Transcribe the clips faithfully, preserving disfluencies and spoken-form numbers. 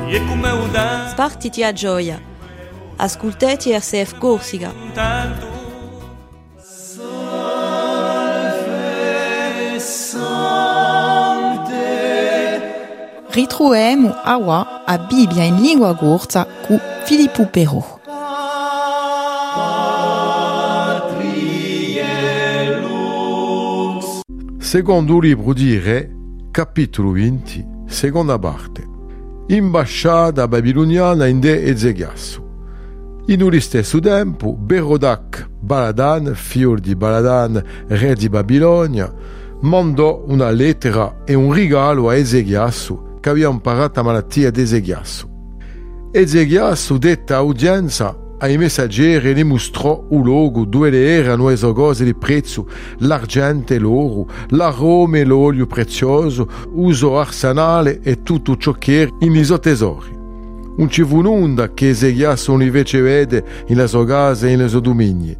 Spartiti a gioia. Ascoltati R C F Corsica. Ritroviamo aua a Bibbia in lingua corsa con Filippo Perrault. Secondo il libro di Re, capitolo venti, seconda parte. Imbasciata babiloniana in de Ezechiasso. In un stesso tempo, Berodac Baladan, figlio di Baladan, re di Babilonia, mandò una lettera e un regalo a Ezechiasso che aveva imparato la malattia di Ezechiasso. Ezechiasso detta udienza ai messaggeri e ne mostrò un luogo dove erano le cose di prezzo, l'argento e l'oro, l'arome e l'olio prezioso, uso arsenale e tutto ciò che era in iso tesori. Un ci fu un'onda che Ezechiasso invece vede in la sua casa e in le sue dominie.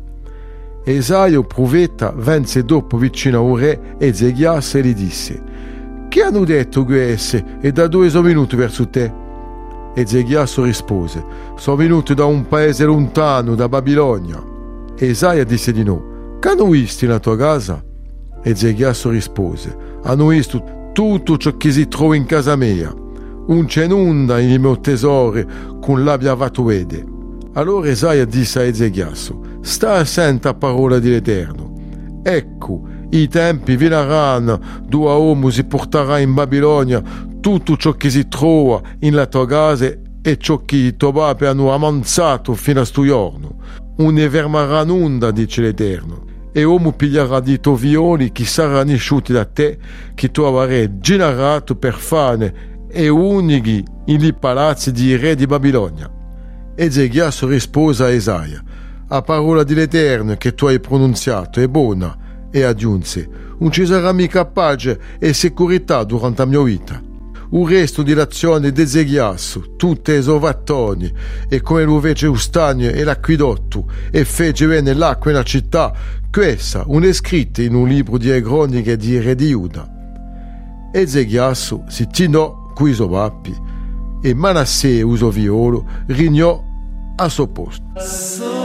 Esaia, profeta, venne dopo vicino a un re Ezechiasso e gli disse: «Che hanno detto queste e da dove sono venuti verso te?» Ezechiasso rispose: «Sono venuto da un paese lontano, da Babilonia». Esaia disse di no: «Che hanno visto nella tua casa?» Ezechiasso rispose: «Hanno visto tutto ciò che si trova in casa mia. Non c'è nulla nei miei tesori con l'abbia fatto vedere». Allora Esaia disse a Ezechiasso: «Sta attento a parola dell'Eterno. Ecco, i tempi verranno dove uomo si porterà in Babilonia tutto ciò che si trova in la tua casa e ciò che i tuoi papi hanno avanzato fino a sto giorno. Non ne fermerà nulla, dice l'Eterno. E uomo piglierà di tuoi figlioli che saranno nasciuti da te, che tu avrai generato per fane e unici in palazzi di re di Babilonia». Ezechiasso rispose a Esaia: «La parola dell'Eterno che tu hai pronunziato è buona», e aggiunse: «Non ci sarà mica pace e sicurezza durante la mia vita». Il resto dell'azione di Ezechiasso, tutte le sovattoni, e come lo fece lo stagno e l'acquedotto, e fece venire l'acqua nella città, questa non è scritta in un libro di croniche di re di Giuda. Ezechiasso si tinò coi suoi papi, e Manassè, il suo figliolo, regnò a suo posto.